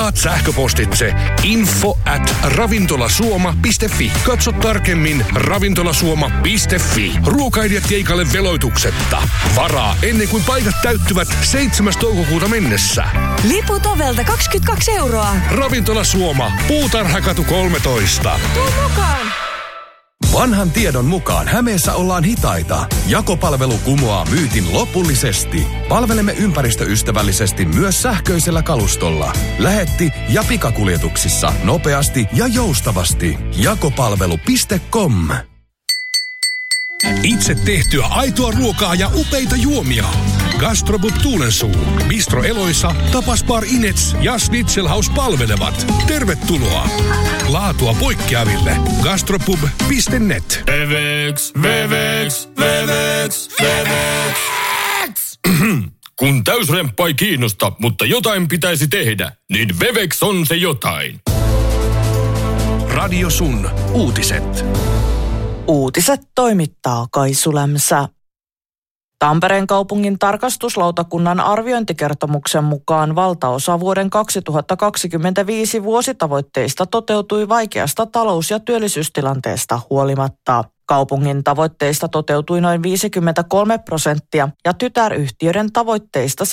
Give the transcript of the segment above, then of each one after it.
Saat sähköpostitse info@ravintolasuoma.fi. Katso tarkemmin ravintolasuoma.fi. Ruokailijat keikalle veloituksetta. Varaa ennen kuin paikat täyttyvät 7. toukokuuta mennessä. Liput ovelta 22 €. Ravintola Suoma, Puutarhakatu 13. Tuu mukaan! Vanhan tiedon mukaan Hämeessä ollaan hitaita. Jakopalvelu kumoaa myytin lopullisesti. Palvelemme ympäristöystävällisesti myös sähköisellä kalustolla. Lähetti- ja pikakuljetuksissa nopeasti ja joustavasti. Jakopalvelu.com. Itse tehtyä aitoa ruokaa ja upeita juomia. Gastrobub Tuulensuu, Bistro Eloisa, Tapas Bar Inets ja Schnitzelhaus palvelevat. Tervetuloa! Laatua poikkeaville. Gastropub.net. Vevex. Kun täysremppa ei kiinnosta, mutta jotain pitäisi tehdä, niin Vevex on se jotain. Radio Sun uutiset. Uutiset toimittaa Kaisu Lämsä. Tampereen kaupungin tarkastuslautakunnan arviointikertomuksen mukaan valtaosa vuoden 2025 vuositavoitteista toteutui vaikeasta talous- ja työllisyystilanteesta huolimatta. Kaupungin tavoitteista toteutui noin 53% ja tytäryhtiöiden tavoitteista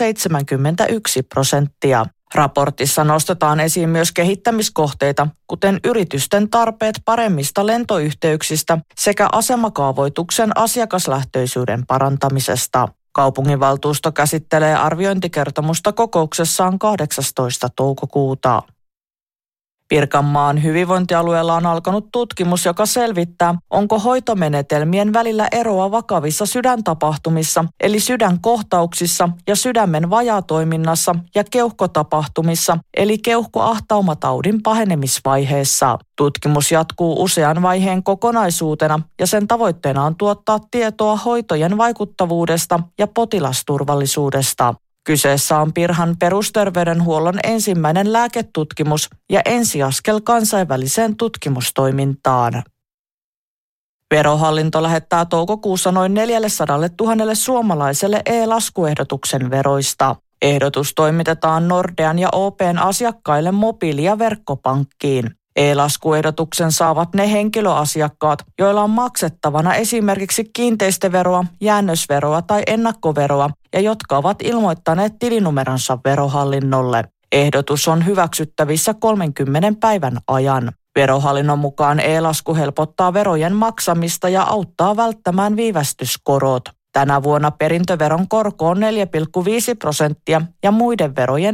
71%. Raportissa nostetaan esiin myös kehittämiskohteita, kuten yritysten tarpeet paremmista lentoyhteyksistä sekä asemakaavoituksen asiakaslähtöisyyden parantamisesta. Kaupunginvaltuusto käsittelee arviointikertomusta kokouksessaan 18. toukokuuta. Pirkanmaan hyvinvointialueella on alkanut tutkimus, joka selvittää, onko hoitomenetelmien välillä eroa vakavissa sydäntapahtumissa, eli sydänkohtauksissa ja sydämen vajaatoiminnassa ja keuhkotapahtumissa, eli keuhkoahtaumataudin pahenemisvaiheessa. Tutkimus jatkuu usean vaiheen kokonaisuutena ja sen tavoitteena on tuottaa tietoa hoitojen vaikuttavuudesta ja potilasturvallisuudesta. Kyseessä on Pirhan perusterveydenhuollon ensimmäinen lääketutkimus ja ensiaskel kansainväliseen tutkimustoimintaan. Verohallinto lähettää toukokuussa noin 400 000 suomalaiselle e-laskuehdotuksen veroista. Ehdotus toimitetaan Nordean ja OP:n asiakkaille mobiili- ja verkkopankkiin. E-laskuehdotuksen saavat ne henkilöasiakkaat, joilla on maksettavana esimerkiksi kiinteistöveroa, jäännösveroa tai ennakkoveroa ja jotka ovat ilmoittaneet tilinumeronsa Verohallinnolle. Ehdotus on hyväksyttävissä 30 päivän ajan. Verohallinnon mukaan e-lasku helpottaa verojen maksamista ja auttaa välttämään viivästyskorot. Tänä vuonna perintöveron korko on 4,5% ja muiden verojen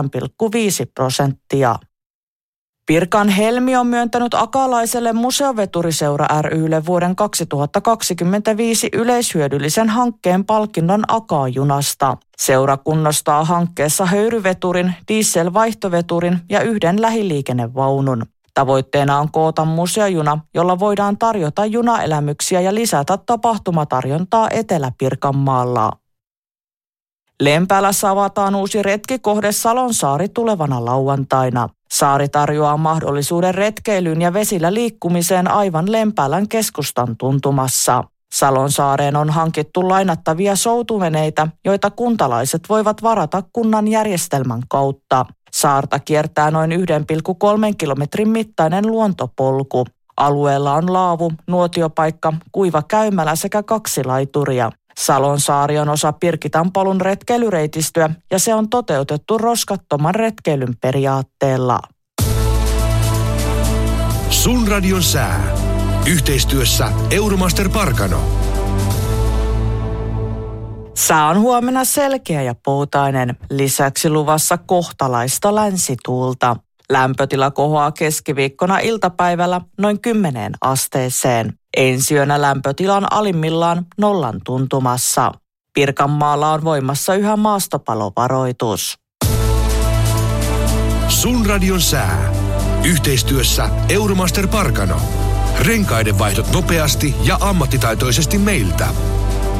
9,5%. Pirkan Helmi on myöntänyt Akalaiselle Museoveturiseura ry:lle vuoden 2025 yleishyödyllisen hankkeen palkinnon Akajunasta. Seura kunnostaa hankkeessa höyryveturin, dieselvaihtoveturin ja 1 lähiliikennevaunun. Tavoitteena on koota museojuna, jolla voidaan tarjota junaelämyksiä ja lisätä tapahtumatarjontaa Etelä-Pirkanmaalla. Lempäälässä avataan uusi retkikohde Salonsaari tulevana lauantaina. Saari tarjoaa mahdollisuuden retkeilyyn ja vesillä liikkumiseen aivan Lempäälän keskustan tuntumassa. Salonsaareen on hankittu lainattavia soutuveneitä, joita kuntalaiset voivat varata kunnan järjestelmän kautta. Saarta kiertää noin 1,3 kilometrin mittainen luontopolku. Alueella on laavu, nuotiopaikka, kuiva käymälä sekä 2 laituria. Salonsaari on osa Pirkitanpolun retkeilyreitistöä ja se on toteutettu roskattoman retkeilyn periaatteella. Sun radion sää. Yhteistyössä Euromaster Parkano. Sää on huomenna selkeä ja poutainen. Lisäksi luvassa kohtalaista länsituulta. Lämpötila kohoaa keskiviikkona iltapäivällä noin 10 asteeseen. Ensi yönä lämpötilan alimmillaan 0 tuntumassa. Pirkanmaalla on voimassa yhä maastopalovaroitus. Sun radion sää. Yhteistyössä Euromaster Parkano. Renkaiden vaihdot nopeasti ja ammattitaitoisesti meiltä.